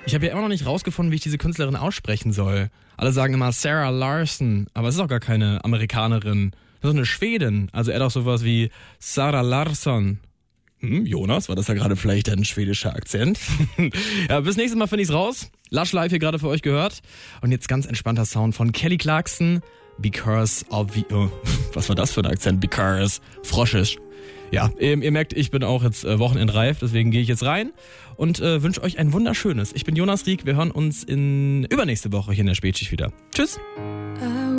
Ich habe ja immer noch nicht rausgefunden, wie ich diese Künstlerin aussprechen soll. Alle sagen immer Sarah Larsson, aber es ist auch gar keine Amerikanerin. Das ist eine Schwedin. Also er hat auch sowas wie Sara Larsson. Jonas, war das ja gerade vielleicht ein schwedischer Akzent? Ja, bis nächstes Mal finde ich's raus. Lush Live hier gerade für euch gehört. Und jetzt ganz entspannter Sound von Kelly Clarkson. Because of you. Oh, was war das für ein Akzent? Because. Froschisch. Ja, ihr merkt, ich bin auch jetzt wochenendreif, deswegen gehe ich jetzt rein und wünsche euch ein wunderschönes. Ich bin Jonas Rieck, wir hören uns in übernächste Woche hier in der Spätschicht wieder. Tschüss.